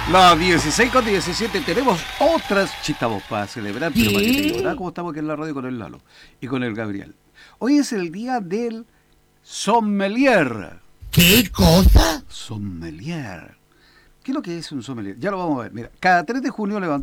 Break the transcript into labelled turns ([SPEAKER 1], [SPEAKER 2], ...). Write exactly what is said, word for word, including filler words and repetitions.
[SPEAKER 1] Las dieciséis con diecisiete tenemos otras chistas para celebrar, pero para que te digo, ¿verdad?
[SPEAKER 2] ¿Qué?
[SPEAKER 1] Como estamos aquí en la radio con el Lalo y con el Gabriel. Hoy es el día del sommelier.
[SPEAKER 2] ¿Qué cosa?
[SPEAKER 1] Sommelier. ¿Qué es lo que es un sommelier? Ya lo vamos a ver. Mira, cada tres de junio levantamos